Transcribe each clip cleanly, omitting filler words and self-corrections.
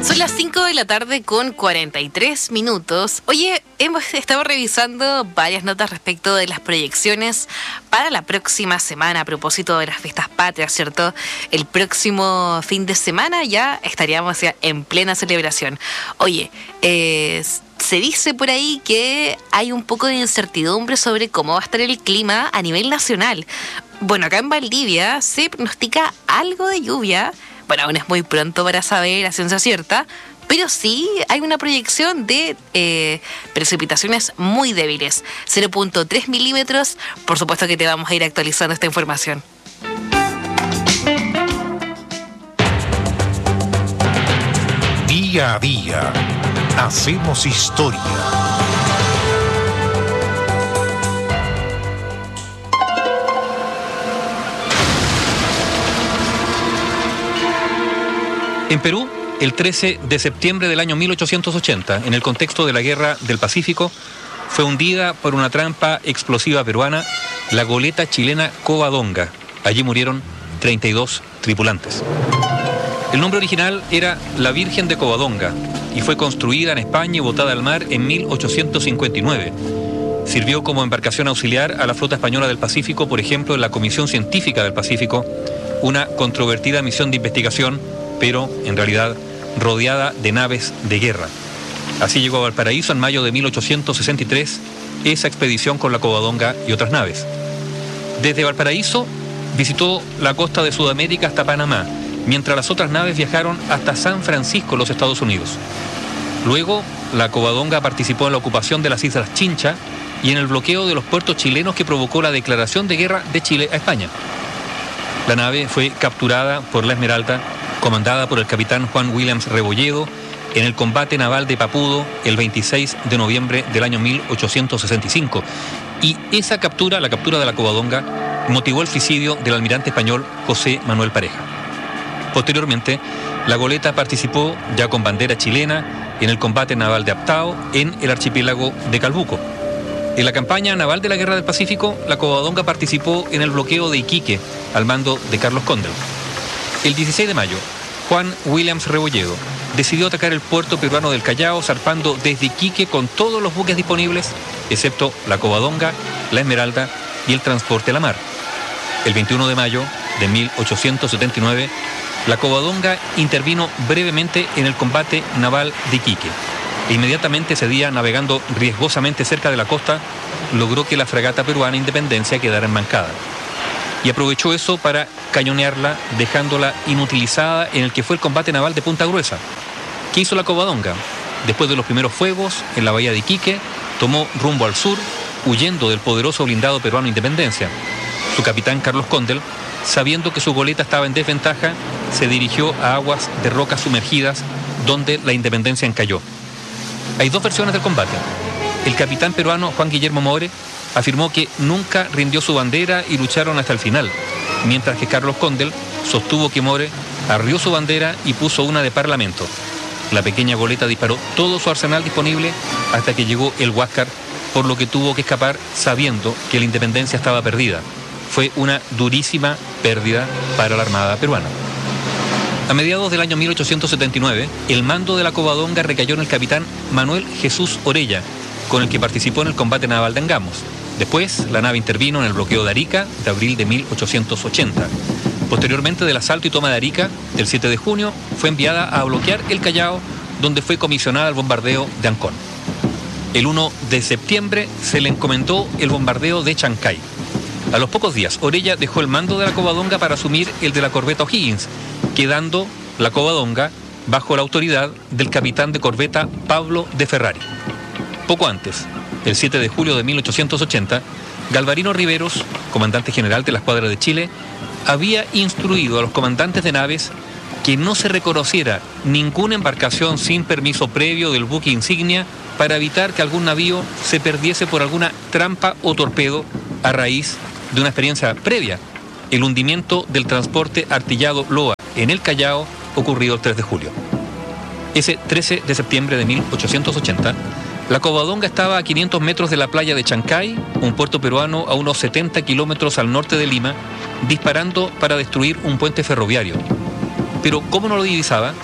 Son las 5 de la tarde con 43 minutos. Oye, hemos estado revisando varias notas respecto de las proyecciones para la próxima semana a propósito de las fiestas patrias, ¿cierto? El próximo fin de semana ya estaríamos ya en plena celebración. Oye, se dice por ahí que hay un poco de incertidumbre sobre cómo va a estar el clima a nivel nacional. Bueno, acá en Valdivia se pronostica algo de lluvia. Bueno, aún es muy pronto para saber a ciencia cierta, pero sí hay una proyección de precipitaciones muy débiles, 0.3 milímetros. Por supuesto que te vamos a ir actualizando esta información. Día a día, hacemos historia. En Perú, el 13 de septiembre del año 1880, en el contexto de la Guerra del Pacífico, fue hundida por una trampa explosiva peruana la goleta chilena Covadonga. Allí murieron 32 tripulantes. El nombre original era La Virgen de Covadonga y fue construida en España y botada al mar en 1859. Sirvió como embarcación auxiliar a la flota española del Pacífico, por ejemplo, en la Comisión Científica del Pacífico, una controvertida misión de investigación, pero en realidad rodeada de naves de guerra. Así llegó a Valparaíso en mayo de 1863 esa expedición con la Covadonga y otras naves. Desde Valparaíso visitó la costa de Sudamérica hasta Panamá, mientras las otras naves viajaron hasta San Francisco, los Estados Unidos. Luego, la Covadonga participó en la ocupación de las Islas Chincha y en el bloqueo de los puertos chilenos que provocó la declaración de guerra de Chile a España. La nave fue capturada por la Esmeralda, comandada por el capitán Juan Williams Rebolledo, en el combate naval de Papudo el 26 de noviembre del año 1865. Y esa captura, la captura de la Covadonga, motivó el suicidio del almirante español José Manuel Pareja. Posteriormente, la goleta participó, ya con bandera chilena, en el combate naval de Aptao en el archipiélago de Calbuco. En la campaña naval de la Guerra del Pacífico, la Covadonga participó en el bloqueo de Iquique, al mando de Carlos Condel. El 16 de mayo, Juan Williams Rebolledo decidió atacar el puerto peruano del Callao, zarpando desde Iquique con todos los buques disponibles, excepto la Covadonga, la Esmeralda y el transporte a la mar. El 21 de mayo de 1879, la Covadonga intervino brevemente en el combate naval de Iquique. E inmediatamente ese día, navegando riesgosamente cerca de la costa, logró que la fragata peruana Independencia quedara enmancada. Y aprovechó eso para cañonearla, dejándola inutilizada en el que fue el combate naval de Punta Gruesa. ¿Qué hizo la Covadonga? Después de los primeros fuegos en la bahía de Iquique, tomó rumbo al sur, huyendo del poderoso blindado peruano Independencia. Su capitán Carlos Condel, sabiendo que su goleta estaba en desventaja, se dirigió a aguas de rocas sumergidas, donde la Independencia encalló. Hay dos versiones del combate. El capitán peruano Juan Guillermo More afirmó que nunca rindió su bandera y lucharon hasta el final, mientras que Carlos Condel sostuvo que More arrió su bandera y puso una de parlamento. La pequeña goleta disparó todo su arsenal disponible hasta que llegó el Huáscar, por lo que tuvo que escapar sabiendo que la Independencia estaba perdida. Fue una durísima pérdida para la Armada peruana. A mediados del año 1879, el mando de la Covadonga recayó en el capitán Manuel Jesús Orella, con el que participó en el combate naval de Angamos. Después, la nave intervino en el bloqueo de Arica de abril de 1880. Posteriormente, del asalto y toma de Arica, del 7 de junio, fue enviada a bloquear el Callao, donde fue comisionada al bombardeo de Ancón. El 1 de septiembre se le encomendó el bombardeo de Chancay. A los pocos días, Orella dejó el mando de la Covadonga para asumir el de la corbeta O'Higgins, quedando la Covadonga bajo la autoridad del capitán de corbeta Pablo de Ferrari. Poco antes, el 7 de julio de 1880, Galvarino Riveros, comandante general de la Escuadra de Chile, había instruido a los comandantes de naves que no se reconociera ninguna embarcación sin permiso previo del buque insignia para evitar que algún navío se perdiese por alguna trampa o torpedo a raíz de una experiencia previa, el hundimiento del transporte artillado Loa en el Callao ocurrido el 3 de julio. Ese 13 de septiembre de 1880, la Covadonga estaba a 500 metros de la playa de Chancay, un puerto peruano a unos 70 kilómetros al norte de Lima, disparando para destruir un puente ferroviario. Pero como no lo divisaba,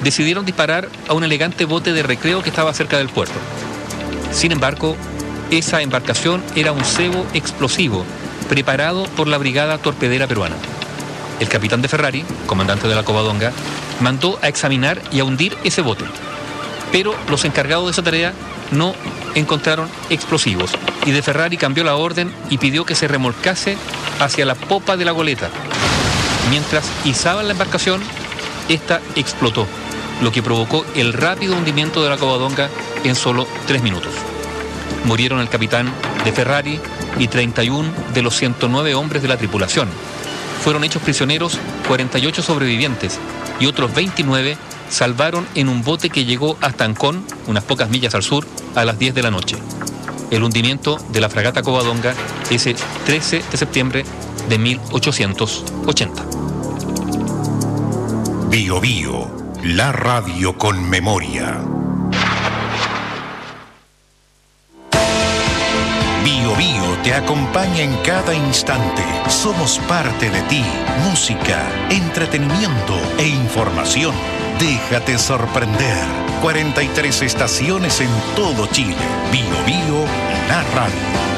decidieron disparar a un elegante bote de recreo que estaba cerca del puerto. Sin embargo, esa embarcación era un cebo explosivo preparado por la Brigada Torpedera Peruana. El capitán de Ferrari, comandante de la Covadonga, mandó a examinar y a hundir ese bote. Pero los encargados de esa tarea no encontraron explosivos y de Ferrari cambió la orden y pidió que se remolcase hacia la popa de la goleta. Mientras izaban la embarcación, esta explotó, lo que provocó el rápido hundimiento de la Covadonga en solo 3 minutos. Murieron el capitán de Ferrari y 31 de los 109 hombres de la tripulación. Fueron hechos prisioneros 48 sobrevivientes y otros 29 salvaron en un bote que llegó hasta Ancón, unas pocas millas al sur, a las 10 de la noche. El hundimiento de la fragata Covadonga ese 13 de septiembre de 1880. Bio Bio, la radio con memoria. Bio Bio te acompaña en cada instante. Somos parte de ti. Música, entretenimiento e información. Déjate sorprender. 43 estaciones en todo Chile. Bio Bio, la radio.